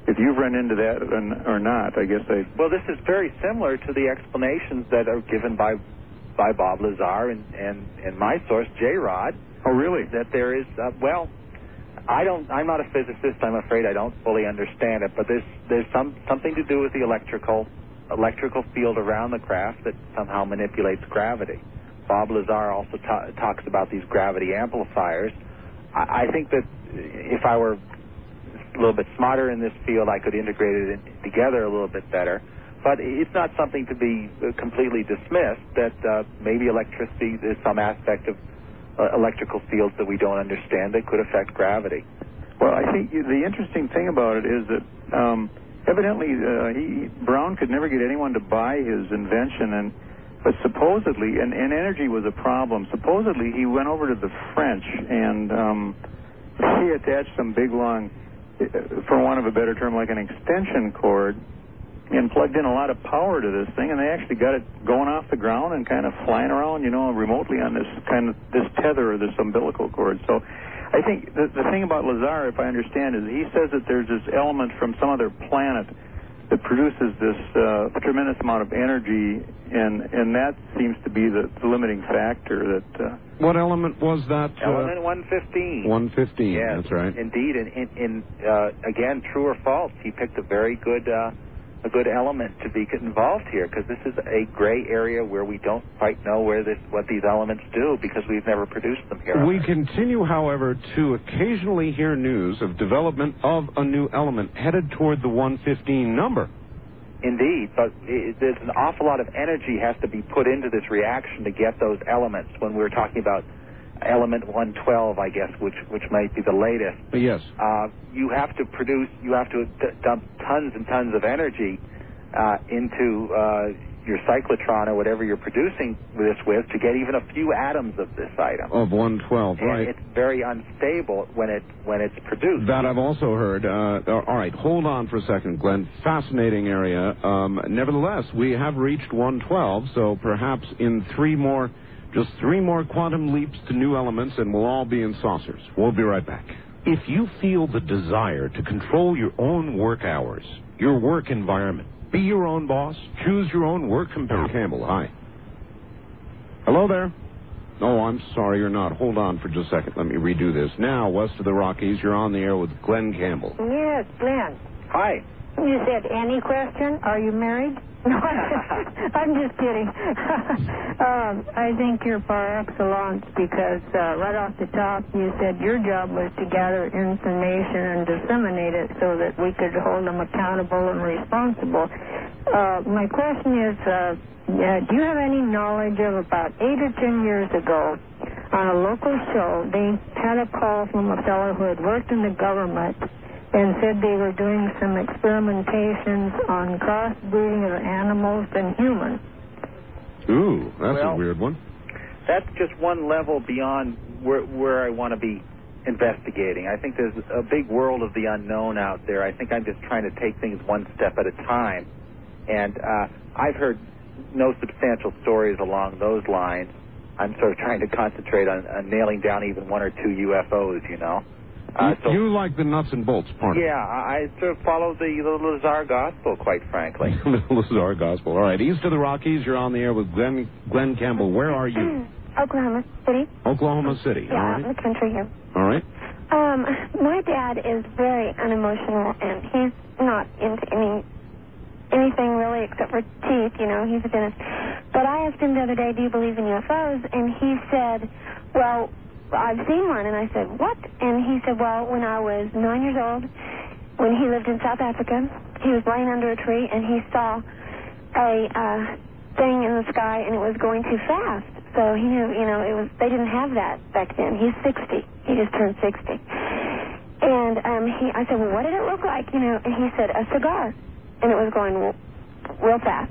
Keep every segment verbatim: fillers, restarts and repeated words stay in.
if you've run into that or not, I guess I... Well, this is very similar to the explanations that are given by by Bob Lazar and, and, and my source, J-Rod. Oh, really? That there is, uh, well, I don't, I'm not a physicist, I'm afraid I don't fully understand it, but there's, there's some, something to do with the electrical, electrical field around the craft that somehow manipulates gravity. Bob Lazar also ta- talks about these gravity amplifiers. I, I think that if I were a little bit smarter in this field, I could integrate it in, together a little bit better. But it's not something to be completely dismissed, that uh, maybe electricity, there's some aspect of uh, electrical fields that we don't understand that could affect gravity. Well, I think the interesting thing about it is that um, evidently uh, he, Brown could never get anyone to buy his invention, and but supposedly, and, and energy was a problem, supposedly he went over to the French and um, he attached some big, long, for want of a better term, like an extension cord, and plugged in a lot of power to this thing, and they actually got it going off the ground and kind of flying around, you know, remotely on this kind of this tether or this umbilical cord. So I think the, the thing about Lazar, if I understand, is he says that there's this element from some other planet that produces this uh, tremendous amount of energy, and and that seems to be the, the limiting factor. That uh, what element was that? Element uh, one fifteen. one fifteen. Yes, that's right. Indeed, and in, in, uh, again, true or false, he picked a very good uh, a good element to be involved here, because this is a gray area where we don't quite know where this what these elements do, because we've never produced them here. We continue, however, to occasionally hear news of development of a new element headed toward the one fifteen number. Indeed, but it, there's an awful lot of energy has to be put into this reaction to get those elements. When we were talking about element one twelve, I guess, which which might be the latest. Yes. Uh, you have to produce, you have to d- dump tons and tons of energy uh, into uh, your cyclotron or whatever you're producing this with to get even a few atoms of this item. Of one twelve, and right. It's very unstable when it when it's produced. That I've also heard. Uh, all right, hold on for a second, Glenn. Fascinating area. Um, nevertheless, we have reached one twelve, so perhaps in three more... Just three more quantum leaps to new elements, and we'll all be in saucers. We'll be right back. If you feel the desire to control your own work hours, your work environment, be your own boss, choose your own work computer. Campbell, hi. Hello there. Oh, I'm sorry, you're not. Hold on for just a second. Let me redo this. Now, west of the Rockies, you're on the air with Glenn Campbell. Yes, Glenn. Hi. You said, any question? Are you married? No, I'm just kidding. um, I think you're par excellence because uh, right off the top you said your job was to gather information and disseminate it so that we could hold them accountable and responsible. Uh, my question is, uh, uh, do you have any knowledge of about eight or ten years ago on a local show, they had a call from a fellow who had worked in the government and said they were doing some experimentations on crossbreeding of animals and humans. Ooh, that's well, a weird one. That's just one level beyond where, where I want to be investigating. I think there's a big world of the unknown out there. I think I'm just trying to take things one step at a time. And uh, I've heard no substantial stories along those lines. I'm sort of trying to concentrate on, on nailing down even one or two U F Os, you know. Uh, so, you like the nuts and bolts part yeah, I, I sort of follow the, the Lazar gospel, quite frankly. The Lazar gospel. All right, east of the Rockies, you're on the air with Glenn, Glenn Campbell. Where are you? Oklahoma City. Oklahoma City. Yeah, all right. out in the country here. All right. Um, my dad is very unemotional, and he's not into any anything really except for teeth. You know, he's a dentist. But I asked him the other day, do you believe in U F Os? And he said, well, I've seen one. And I said, what? And he said, well, when I was nine years old, when he lived in South Africa, he was laying under a tree, and he saw a uh, thing in the sky, and it was going too fast. So he knew, you know, it was. They didn't have that back then. He's sixty. He just turned sixty. And um, he, I said, well, what did it look like? You know, and he said, a cigar. And it was going real, real fast.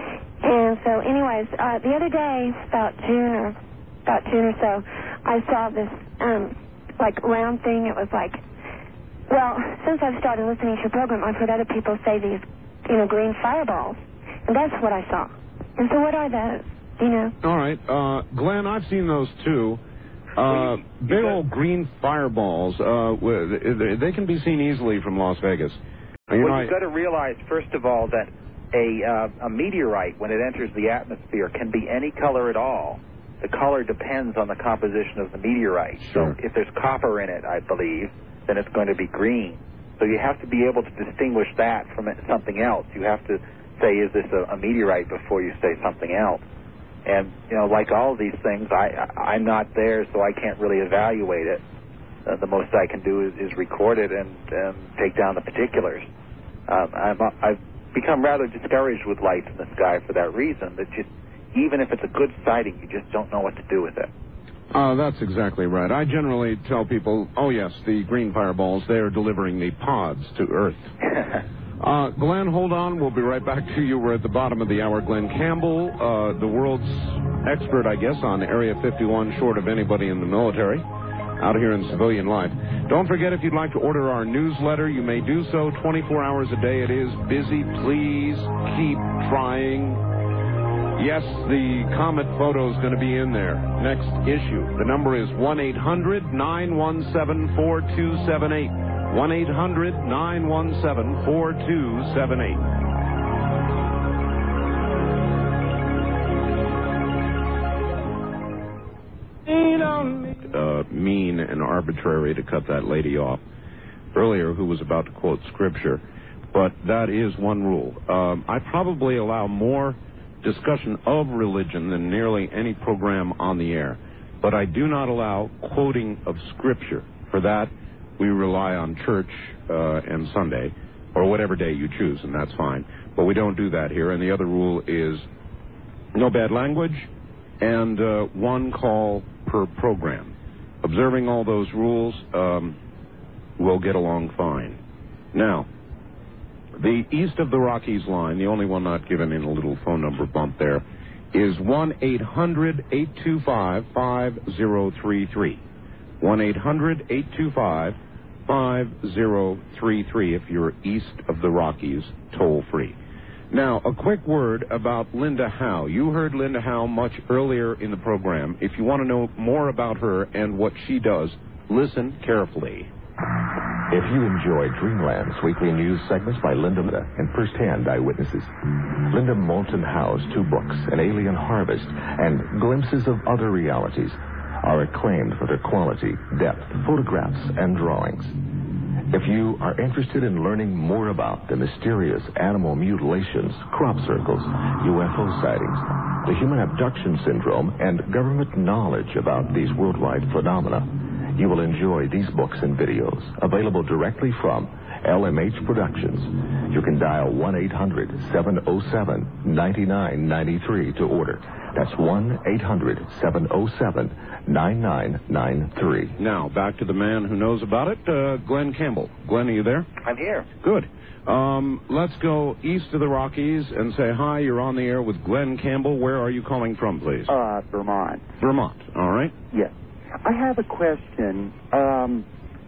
And so, anyways, uh, the other day, about June or about June or so, I saw this, um, like, round thing. It was like, well, since I've started listening to your program, I've heard other people say these, you know, green fireballs. And that's what I saw. And so what are those? Do you know? All right. Uh, Glenn, I've seen those, too. Uh, big old green fireballs. Uh, they can be seen easily from Las Vegas. You well, know, you've I, got to realize, first of all, that a, uh, a meteorite, when it enters the atmosphere, can be any color at all. The color depends on the composition of the meteorite. Sure. So if there's copper in it, I believe, then it's going to be green. So you have to be able to distinguish that from something else. You have to say, is this a, a meteorite before you say something else? And, you know, like all of these things, I, I'm not there, so I can't really evaluate it. Uh, the most I can do is, is record it and um, take down the particulars. Um, I'm, I've become rather discouraged with lights in the sky for that reason, that just, even if it's a good sighting, you just don't know what to do with it. Uh, that's exactly right. I generally tell people, oh, yes, the green fireballs, they are delivering the pods to Earth. uh, Glenn, hold on. We'll be right back to you. We're at the bottom of the hour. Glenn Campbell, uh, the world's expert, I guess, on Area fifty-one, short of anybody in the military, out here in civilian life. Don't forget, if you'd like to order our newsletter, you may do so twenty-four hours a day. It is busy. Please keep trying. Yes, the comet photo is going to be in there. Next issue. The number is one eight hundred nine one seven four two seven eight. one eight hundred nine one seven four two seven eight. Uh, mean and arbitrary to cut that lady off earlier who was about to quote scripture. But that is one rule. Um, I probably allow more discussion of religion than nearly any program on the air. But I do not allow quoting of Scripture. For that, we rely on church uh, and Sunday, or whatever day you choose, and that's fine. But we don't do that here. And the other rule is no bad language and uh, one call per program. Observing all those rules, um, we'll get along fine. Now, the east of the Rockies line, the only one not given in a little phone number bump there, is one eight hundred eight two five five zero three three. one eight hundred eight two five five zero three three if you're east of the Rockies, toll free. Now, a quick word about Linda Howe. You heard Linda Howe much earlier in the program. If you want to know more about her and what she does, listen carefully. If you enjoy Dreamland's weekly news segments by Linda and first-hand eyewitnesses, Linda Moulton Howe's two books, An Alien Harvest and Glimpses of Other Realities, are acclaimed for their quality, depth, photographs, and drawings. If you are interested in learning more about the mysterious animal mutilations, crop circles, U F O sightings, the human abduction syndrome, and government knowledge about these worldwide phenomena, you will enjoy these books and videos, available directly from L M H Productions. You can dial one eight hundred seven oh seven nine nine nine three to order. That's one eight hundred seven oh seven nine nine nine three. Now, back to the man who knows about it, uh, Glenn Campbell. Glenn, are you there? I'm here. Good. Um, let's go east of the Rockies and say hi. You're on the air with Glenn Campbell. Where are you calling from, please? Uh, Vermont. Vermont. All right. Yes. I have a question. Um,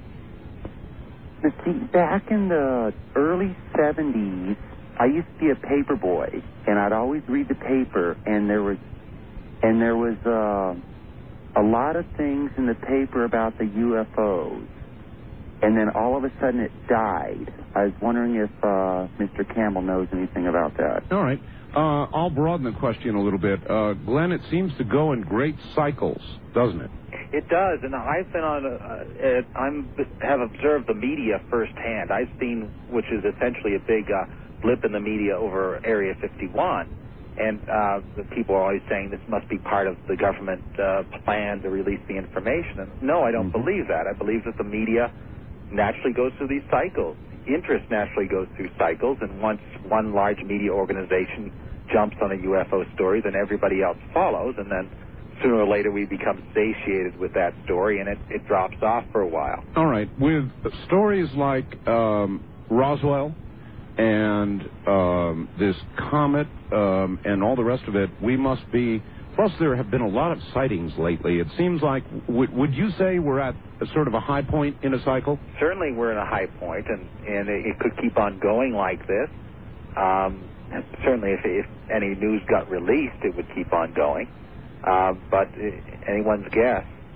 let's see, back in the early seventies, I used to be a paper boy, and I'd always read the paper, and there was, and there was uh, a lot of things in the paper about the U F Os, and then all of a sudden it died. I was wondering if uh, Mister Campbell knows anything about that. All right. Uh, I'll broaden the question a little bit. Uh, Glenn, it seems to go in great cycles, doesn't it? It does, and I've been on. A, uh, I'm have observed the media firsthand. I've seen, which is essentially a big uh, blip in the media over Area fifty-one, and uh, the people are always saying this must be part of the government uh, plan to release the information. And no, I don't mm-hmm. believe that. I believe that the media naturally goes through these cycles. Interest naturally goes through cycles, and once one large media organization jumps on a U F O story, then everybody else follows, and then sooner or later we become satiated with that story, and it, it drops off for a while. All right. With stories like um, Roswell and um, this comet um, and all the rest of it, we must be... Plus, there have been a lot of sightings lately. It seems like... W- would you say we're at a sort of a high point in a cycle? Certainly we're in a high point, and, and it, it could keep on going like this. Um, certainly if, if any news got released, it would keep on going. Uh, but uh, anyone's guess.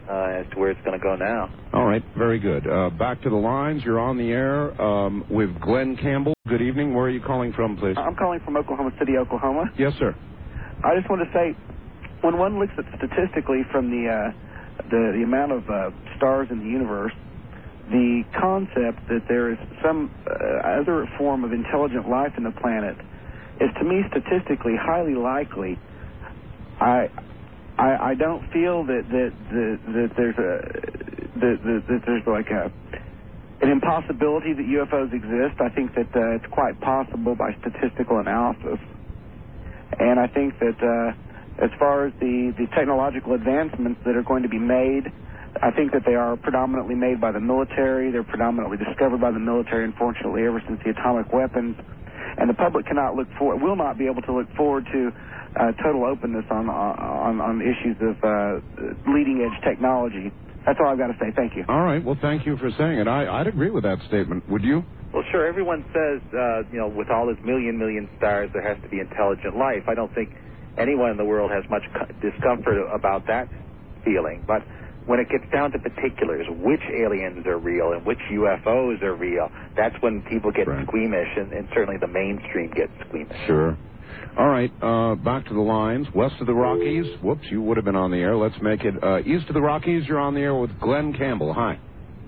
uh, as to where it's going to go now. All right, very good. Uh, back to the lines. You're on the air um, with Glenn Campbell. Good evening. Where are you calling from, please? I'm calling from Oklahoma City, Oklahoma. Yes, sir. I just want to say, when one looks at statistically from the uh, the, the amount of uh, stars in the universe, the concept that there is some uh, other form of intelligent life in the planet is, to me, statistically highly likely. I I, I don't feel that that, that, that there's a that, that, that there's like a an impossibility that U F Os exist. I think that uh, it's quite possible by statistical analysis, and I think that uh, as far as the, the technological advancements that are going to be made, I think that they are predominantly made by the military. They're predominantly discovered by the military, unfortunately, ever since the atomic weapons. And the public cannot look for, will not be able to look forward to uh, total openness on on, on issues of uh, leading edge technology. That's all I've got to say. Thank you. All right. Well, thank you for saying it. I, I'd agree with that statement. Would you? Well, sure. Everyone says, uh, you know, with all these million, million stars, there has to be intelligent life. I don't think anyone in the world has much discomfort about that feeling. But when it gets down to particulars, which aliens are real and which U F Os are real, that's when people get right. squeamish, and, and certainly the mainstream gets squeamish. Sure. All right, uh, back to the lines. West of the Rockies. Whoops, you would have been on the air. Let's make it uh, east of the Rockies. You're on the air with Glenn Campbell. Hi.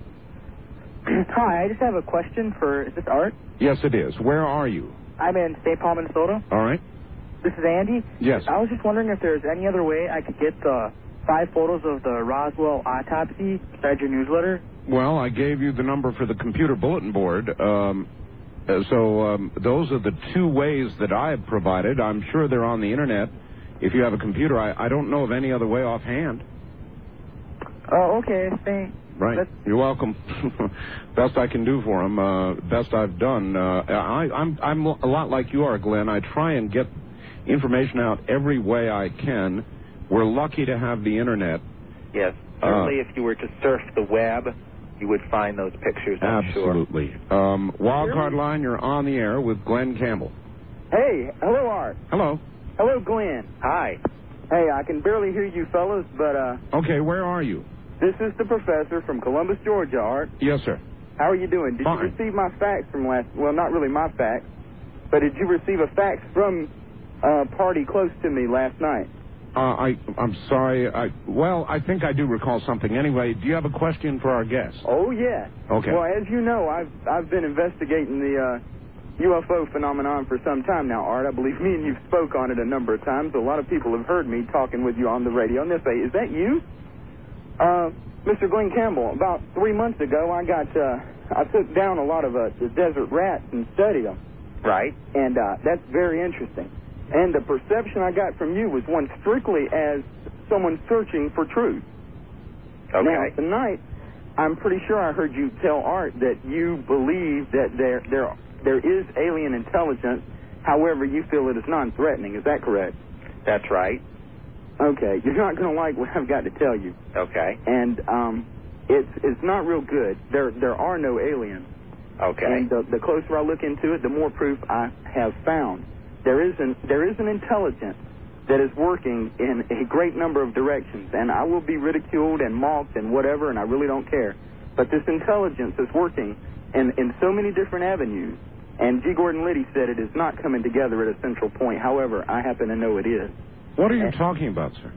Hi, I just have a question for, is this Art? Yes, it is. Where are you? I'm in Saint Paul, Minnesota. All right. This is Andy. Yes. I was just wondering if there's any other way I could get the five photos of the Roswell autopsy besides your newsletter. Well, I gave you the number for the computer bulletin board. Um, uh, so um, those are the two ways that I have provided. I'm sure they're on the Internet. If you have a computer, I, I don't know of any other way offhand. Oh, okay. Thanks. Right. That's... You're welcome. Best I can do for them. Uh, best I've done. Uh, I, I'm, I'm a lot like you are, Glenn. I try and get information out every way I can. We're lucky to have the Internet. Yes. Certainly, uh, if you were to surf the web, you would find those pictures, I'm absolutely. sure. Um, Wildcard Line, you're on the air with Glenn Campbell. Hey, hello, Art. Hello. Hello, Glenn. Hi. Hey, I can barely hear you fellas, but, uh... Okay, where are you? This is the professor from Columbus, Georgia, Art. Yes, sir. How are you doing? Did Fine. you receive my fax from last... Well, not really my fax, but did you receive a fax from a party close to me last night? Uh, I, I'm sorry. I, well, I think I do recall something. Anyway, do you have a question for our guest? Oh, yeah. Okay. Well, as you know, I've I've been investigating the uh, U F O phenomenon for some time now, Art. I believe me and you spoke on it a number of times. A lot of people have heard me talking with you on the radio. And they say, is that you? Uh, Mister Glenn Campbell, about three months ago, I got, uh, I took down a lot of uh, the desert rats and studied them. Right. And uh, that's very interesting. And the perception I got from you was one strictly as someone searching for truth. Okay. Now, tonight, I'm pretty sure I heard you tell Art that you believe that there there there is alien intelligence. However, you feel it is non-threatening. Is that correct? That's right. Okay. You're not going to like what I've got to tell you. Okay. And um, it's it's not real good. There there are no aliens. Okay. And the, the closer I look into it, the more proof I have found. There is an there is an intelligence that is working in a great number of directions, and I will be ridiculed and mocked and whatever, and I really don't care. But this intelligence is working in, in so many different avenues, and G. Gordon Liddy said it is not coming together at a central point. However, I happen to know it is. What are you and, talking about, sir?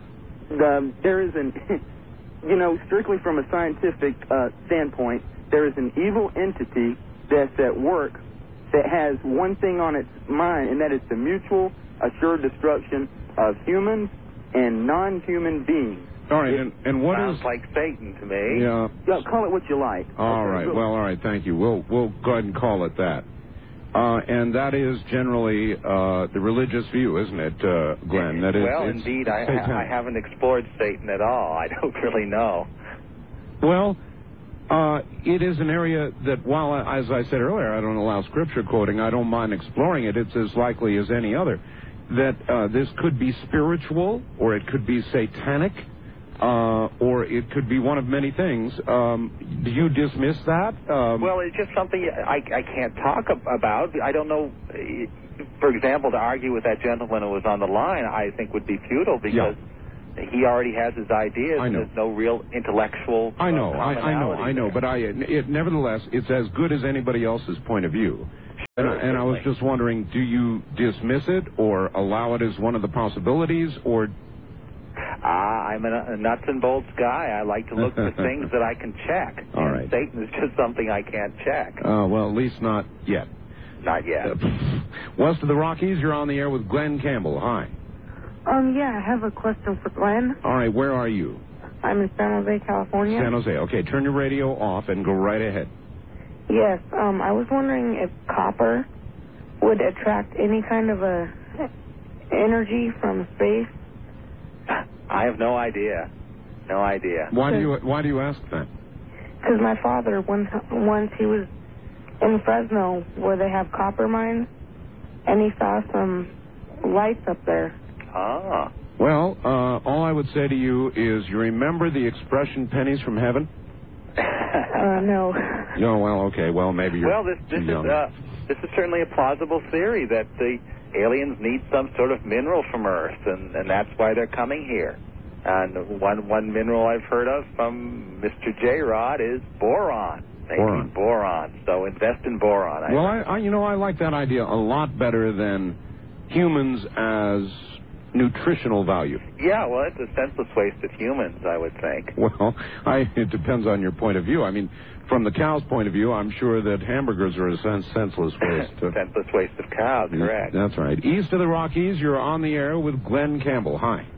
The, there is an, you know, strictly from a scientific uh, standpoint, there is an evil entity that's at work that has one thing on its mind, and that is the mutual assured destruction of humans and non-human beings. All right, and, and what Sounds is... like Satan to me. Yeah. Yeah, call it what you like. All okay, right, cool. well, all right, thank you. We'll, we'll go ahead and call it that. Uh, and that is generally uh, the religious view, isn't it, uh, Glenn? That is, well, it's indeed, I, satanic. I haven't explored Satan at all. I don't really know. Well... Uh, it is an area that, while, as I said earlier, I don't allow scripture quoting, I don't mind exploring it. It's as likely as any other that uh, this could be spiritual, or it could be satanic, uh, or it could be one of many things. Um, do you dismiss that? Um, well, it's just something I, I can't talk about. I don't know. For example, to argue with that gentleman who was on the line, I think would be futile because... Yeah. he already has his ideas. I know. And there's no real intellectual. I know, uh, I, I know, I know, there. but I, it, nevertheless, it's as good as anybody else's point of view. Sure, and, and I was just wondering, do you dismiss it or allow it as one of the possibilities, or... Ah, I'm a, a nuts and bolts guy. I like to look for things that I can check. All and right. Satan is just something I can't check. Uh, well, at least not yet. Not yet. Uh, west of the Rockies, you're on the air with Glenn Campbell. Hi. Um, yeah, I have a question for Glenn. All right, where are you? I'm in San Jose, California. San Jose. Okay, turn your radio off and go right ahead. Yes, um, I was wondering if copper would attract any kind of a energy from space. I have no idea. No idea. Why do you Why do you ask that? Because my father, once, once he was in Fresno where they have copper mines, and he saw some lights up there. Ah. Well, uh, all I would say to you is, you remember the expression "pennies from heaven"? uh, no. No. Well, okay. Well, maybe you're Well, this this too is young. uh, this is certainly a plausible theory that the aliens need some sort of mineral from Earth, and, and that's why they're coming here. And one one mineral I've heard of from Mister J. Rod is boron. They Boron. need boron. So invest in boron. I Well, I, I, you know, I like that idea a lot better than humans as nutritional value. Yeah, well, it's a senseless waste of humans, I would think. Well, I, it depends on your point of view. I mean, from the cow's point of view, I'm sure that hamburgers are a sense, senseless waste. Senseless waste of cows, correct. That's right. East of the Rockies, you're on the air with Glenn Campbell. Hi.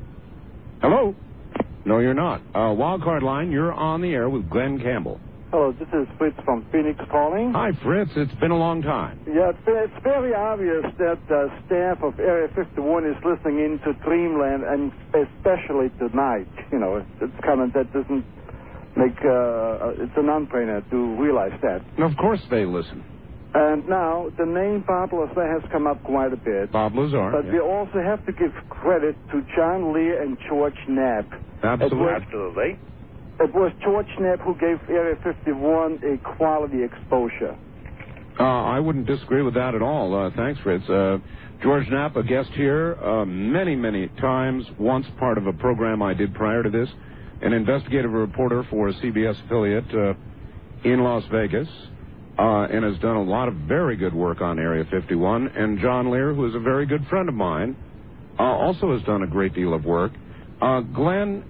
Hello? No, you're not. Uh, wildcard line, you're on the air with Glenn Campbell. Hello, this is Fritz from Phoenix calling. Hi, Fritz. It's been a long time. Yeah, it's, it's very obvious that the staff of Area fifty-one is listening into Dreamland, and especially tonight. You know, it's, it's kind of, that doesn't make, uh, it's a non-brainer to realize that. And of course they listen. And now, the name Bob Lazar has come up quite a bit. Bob Lazar. But yeah. we also have to give credit to John Lear and George Knapp. Absolutely. It was, Absolutely. It was George Knapp who gave Area fifty-one a quality exposure. Uh, I wouldn't disagree with that at all. Uh, thanks, Fritz. Uh, George Knapp, a guest here uh, many, many times, once part of a program I did prior to this, an investigative reporter for a C B S affiliate uh, in Las Vegas, uh, and has done a lot of very good work on Area fifty-one. And John Lear, who is a very good friend of mine, uh, also has done a great deal of work. Uh, Glenn,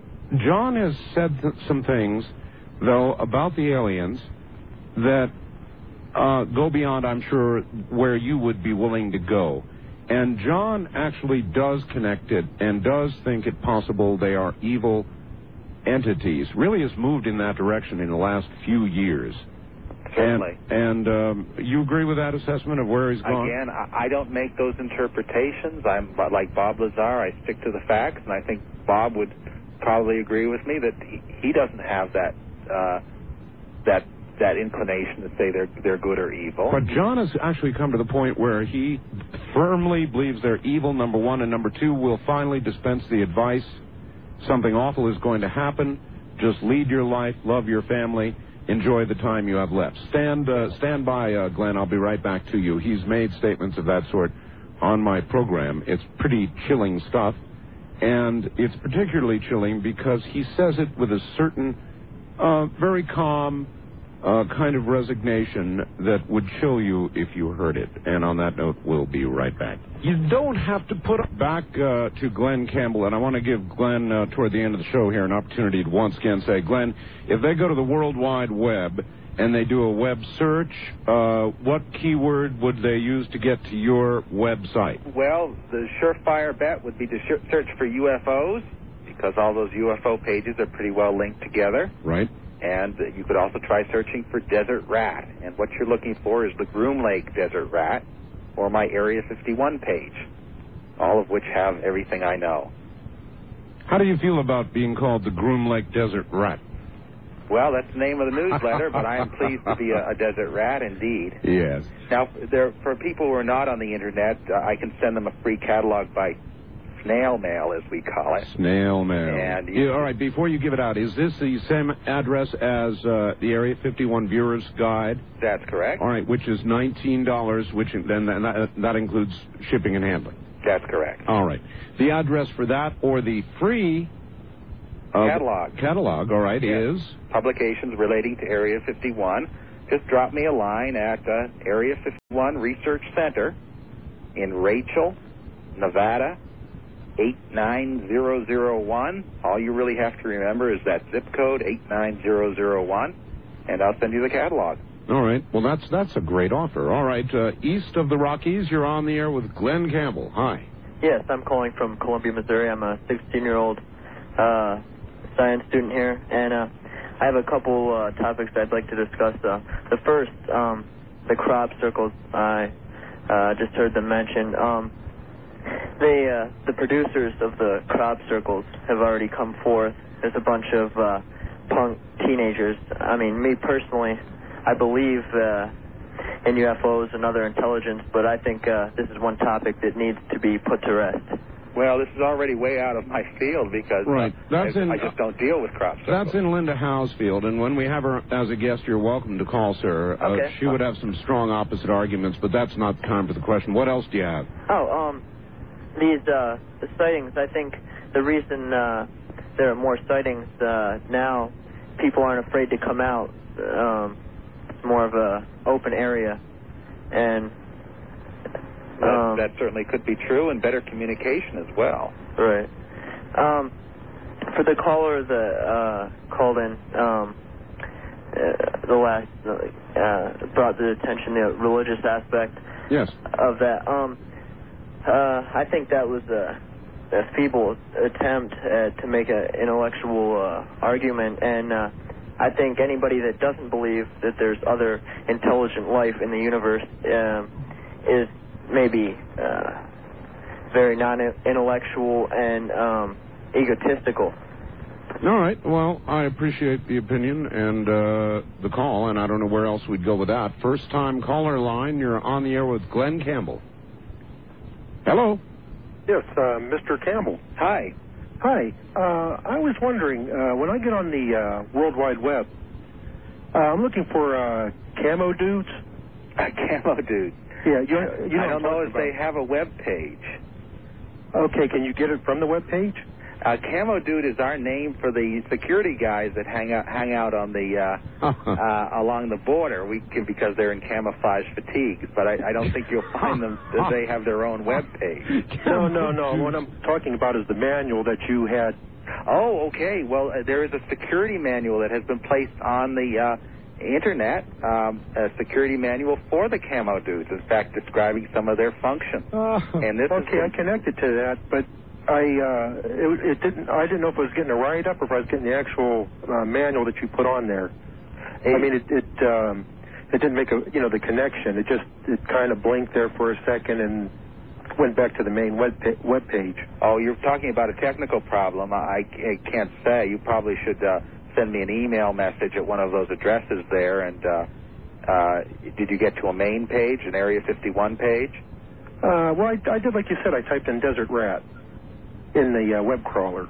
John has said th- some things, though, about the aliens that uh, go beyond, I'm sure, where you would be willing to go. And John actually does connect it and does think it possible they are evil entities. Really has moved in that direction in the last few years. Certainly. And, and um, you agree with that assessment of where he's gone? Again, I, I don't make those interpretations. I'm like Bob Lazar. I stick to the facts, and I think Bob would probably agree with me that he, he doesn't have that uh, that that inclination to say they're they're good or evil. But John has actually come to the point where he firmly believes they're evil, number one, and number two, will finally dispense the advice, something awful is going to happen, just lead your life, love your family, enjoy the time you have left. Stand uh, stand by, uh, Glenn, I'll be right back to you. He's made statements of that sort on my program. It's pretty chilling stuff. And it's particularly chilling because he says it with a certain, uh, very calm uh, kind of resignation that would chill you if you heard it. And on that note, we'll be right back. You don't have to put it back uh, to Glenn Campbell, and I want to give Glenn, uh, toward the end of the show here, an opportunity to once again say, Glenn, if they go to the World Wide Web and they do a web search, uh, what keyword would they use to get to your website? Well, the surefire bet would be to sh- search for U F Os, because all those U F O pages are pretty well linked together. Right. And uh, you could also try searching for Desert Rat. And what you're looking for is the Groom Lake Desert Rat or my Area fifty-one page, all of which have everything I know. How do you feel about being called the Groom Lake Desert Rat? Well, that's the name of the newsletter, but I am pleased to be a, a desert rat indeed. Yes. Now, there, for people who are not on the Internet, uh, I can send them a free catalog by snail mail, as we call it. Snail mail. And you, yeah, all right, before you give it out, is this the same address as uh, the Area fifty-one Viewer's Guide? That's correct. All right, which is nineteen dollars, which then that, that includes shipping and handling. That's correct. All right. The address for that or the free uh, catalog. Catalog, all right, yes. is? Publications relating to Area fifty-one. Just drop me a line at uh, Area fifty-one Research Center in Rachel, Nevada, eight nine zero zero one. All you really have to remember is that zip code, eight nine zero zero one, and I'll send you the catalog. All right. Well, that's that's a great offer. All right. Uh, east of the Rockies, you're on the air with Glenn Campbell. Hi. Yes, I'm calling from Columbia, Missouri. I'm a sixteen-year-old uh, science student here, and uh, I have a couple uh, topics I'd like to discuss. Uh, the first, um, the crop circles. I uh, just heard them mentioned. Um, they, uh, the producers of the crop circles have already come forth. There's a bunch of uh, punk teenagers. I mean, me personally, I believe uh, in U F Os and other intelligence, but I think uh, this is one topic that needs to be put to rest. Well, this is already way out of my field because right. uh, That's I, in, I just don't deal with crop circles. That's in Linda Howe's field, and when we have her as a guest, you're welcome to call, sir. Okay. Uh, she would have some strong opposite arguments, but that's not the time for the question. What else do you have? Oh, um, these uh, the sightings, I think the reason uh, there are more sightings uh, now, people aren't afraid to come out. Um, it's more of a open area, and That, that certainly could be true, and better communication as well. Right. Um, for the caller that uh, called in, um, uh, the last uh, brought the attention the religious aspect yes. of that. Um, uh, I think that was a, a feeble attempt uh, to make an intellectual uh, argument, and uh, I think anybody that doesn't believe that there's other intelligent life in the universe uh, is maybe uh, very non-intellectual and um, egotistical. All right. Well, I appreciate the opinion and uh, the call, and I don't know where else we'd go with that. First-time caller line, you're on the air with Glenn Campbell. Hello. Yes, uh, Mister Campbell. Hi. Hi. Uh, I was wondering, uh, when I get on the uh, World Wide Web, uh, I'm looking for uh, camo dudes. Uh, camo dudes. Yeah, you, you know I don't know if about. they have a web page. Okay, can you get it from the web page? Uh, Camo Dude is our name for the security guys that hang out hang out on the uh, uh, along the border. We can, because they're in camouflage fatigues, but I, I don't think you'll find them that they have their own web page. No, no, no. What I'm talking about is the manual that you had. Oh, okay. Well, uh, there is a security manual that has been placed on the uh, internet, um, a security manual for the Camo Dudes, in fact, describing some of their functions. Uh, and this okay, is I connected to that, but I uh, it, it didn't. I didn't know if I was getting a write-up or if I was getting the actual uh, manual that you put on there. I mean, it it, um, it didn't make a you know the connection. It just it kind of blinked there for a second and went back to the main web pa- web page. Oh, you're talking about a technical problem. I, I can't say. You probably should uh, send me an email message at one of those addresses there. And uh, uh, did you get to a main page, an Area fifty-one page? Uh, well, I, I did like you said. I typed in Desert Rat in the uh, web crawler.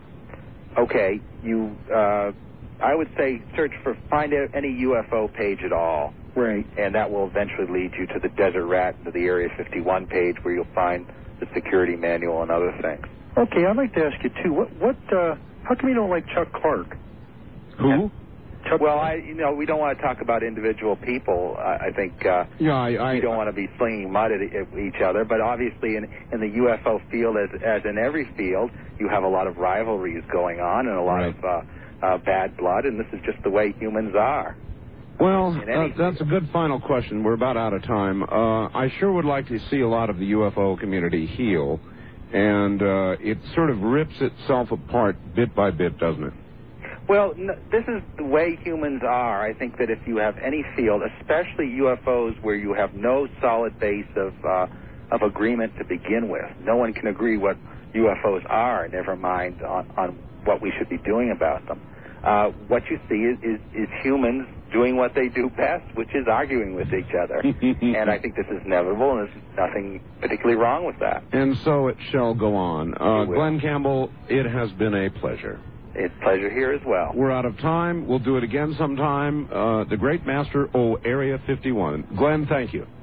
Okay, you. Uh, I would say search for find any U F O page at all. Right. And that will eventually lead you to the Desert Rat, to the Area fifty-one page, where you'll find the security manual and other things. Okay, I'd like to ask you too. What? What? Uh, how come you don't like Chuck Clark? Who? Chuck well, Clark? I, you know, we don't want to talk about individual people. I, I think uh, yeah, I, I, we don't want to be slinging mud at, at each other. But obviously, in in the U F O field, as as in every field, you have a lot of rivalries going on and a lot right. of uh, uh, bad blood, and this is just the way humans are. Well, uh, that's a good final question. We're about out of time. Uh, I sure would like to see a lot of the U F O community heal, and uh, it sort of rips itself apart bit by bit, doesn't it? Well, n- this is the way humans are. I think that if you have any field, especially U F Os where you have no solid base of uh, of agreement to begin with, no one can agree what U F Os are, never mind on, on what we should be doing about them. Uh, what you see is, is, is humans doing what they do best, which is arguing with each other. And I think this is inevitable, and there's nothing particularly wrong with that. And so it shall go on. Uh, Glenn Campbell, it has been a pleasure. It's a pleasure here as well. We're out of time. We'll do it again sometime. Uh, the Great Master, oh, Area fifty-one. Glenn, thank you.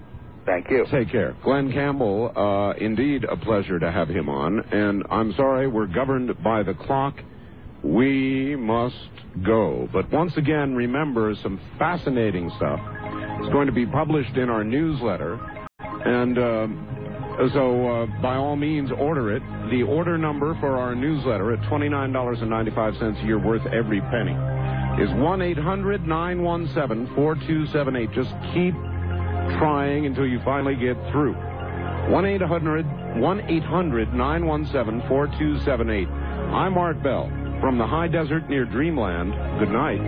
Thank you. Take care. Glenn Campbell, uh, indeed a pleasure to have him on. And I'm sorry, we're governed by the clock. We must go. But once again, remember some fascinating stuff. It's going to be published in our newsletter. And uh, so uh, by all means, order it. The order number for our newsletter at twenty-nine dollars and ninety-five cents a year, worth every penny, is one eight hundred nine one seven four two seven eight. Just keep trying until you finally get through. one eight hundred nine one seven four two seven eight. I'm Art Bell from the high desert near Dreamland. Good night.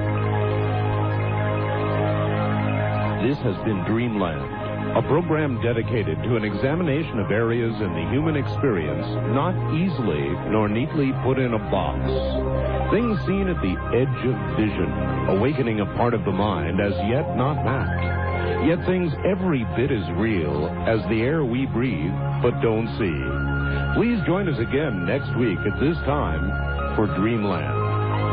This has been Dreamland, a program dedicated to an examination of areas in the human experience not easily nor neatly put in a box. Things seen at the edge of vision, awakening a part of the mind as yet not mapped. Yet things every bit as real as the air we breathe but don't see. Please join us again next week at this time for Dreamland.